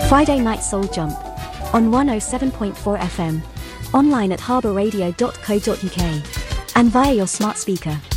Friday Night Soul Jump on 107.4 FM, online at harbourradio.co.uk, and via your smart speaker.